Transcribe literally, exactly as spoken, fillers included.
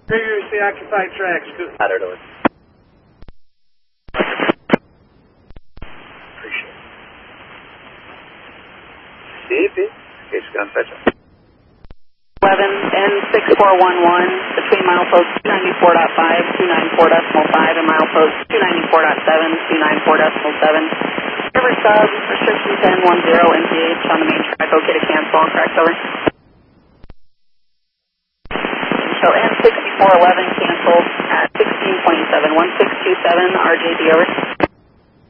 Previously occupied tracks. Saturday. Appreciate it. Steve, case gun fetch. eleven N six four one one between milepost two ninety-four point five, two ninety-four point five and milepost two ninety-four point seven, two ninety-four point seven. River sub, restriction ten one zero M P H on the main track, okay to cancel on correct over. So N sixty-four eleven canceled at sixteen twenty-seven, one six two seven R J D over.